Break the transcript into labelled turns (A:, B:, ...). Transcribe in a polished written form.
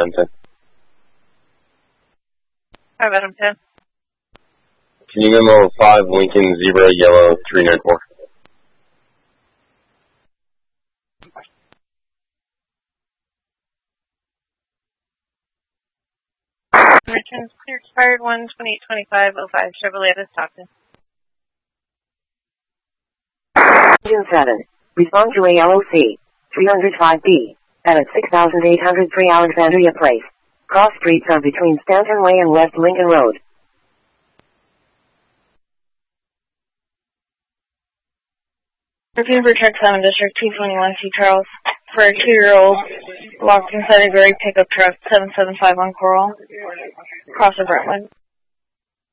A: Adam 10.
B: 5 Adam 10.
A: Can you memo 5 Lincoln Zebra Yellow 394?
B: Returns clear expired 1/28/25/05 Chevrolet at Stockton.
C: June 7. Respond to ALOC 305B at 6803 Alexandria Place. Cross streets are between Stanton Way and West Lincoln Road.
B: Routine for Truck 7, District 221, C. Charles. For a 2-year-old locked inside a gray pickup truck, 7751 Coral, across the Brentwood.